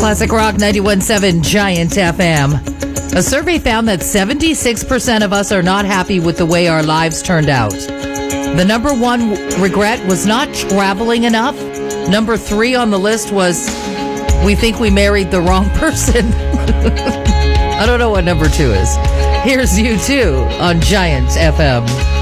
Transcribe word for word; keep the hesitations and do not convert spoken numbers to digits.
Classic Rock ninety-one point seven Giant F M. A survey found that seventy-six percent of us are not happy with the way our lives turned out. The number one regret was not traveling enough. Number three on the list was we think we married the wrong person. I don't know what number two is. Here's U two on Giant F M.